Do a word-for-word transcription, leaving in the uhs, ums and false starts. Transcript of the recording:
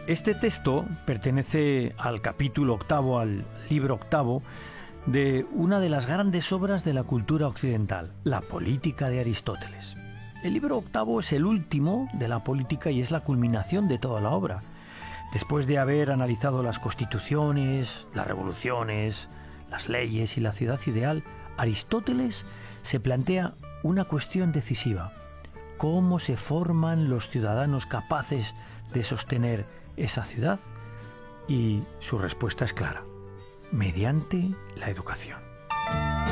Este texto pertenece al capítulo octavo, al libro octavo, de una de las grandes obras de la cultura occidental, la Política de Aristóteles. El libro octavo es el último de la Política y es la culminación de toda la obra. Después de haber analizado las constituciones, las revoluciones, las leyes y la ciudad ideal, Aristóteles se plantea una cuestión decisiva: ¿cómo se forman los ciudadanos capaces de sostener esa ciudad? Y su respuesta es clara: mediante la educación.